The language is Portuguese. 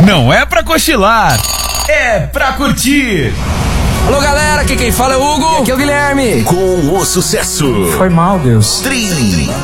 Não é pra cochilar, é pra curtir. Alô, galera, aqui quem fala é o Hugo. E aqui é o Guilherme. Com o sucesso. Foi mal, Deus. Tri